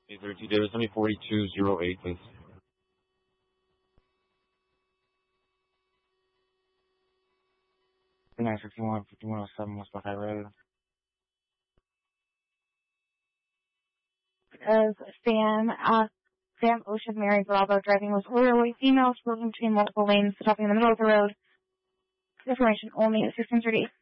832 Davis, 4208, please. 951, 5107 West Buckeye Road. As Sam Ocean Mary Bravo driving was orderly female, swerving between multiple lanes, stopping in the middle of the road. Information only at 1638.